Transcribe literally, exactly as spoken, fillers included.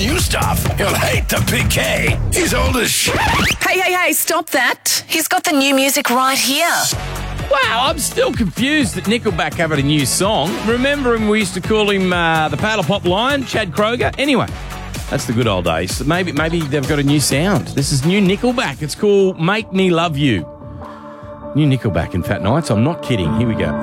new stuff, he'll hate the Big K. He's old as shit. Hey, hey, hey, stop that. He's got the new music right here. Wow, I'm still confused that Nickelback have a new song. Remember him, we used to call him uh, the Paddle Pop Lion, Chad Kroger? Anyway, that's the good old days. Maybe, maybe they've got a new sound. This is new Nickelback. It's called Make Me Love You. New Nickelback in Fat Nights. I'm not kidding. Here we go.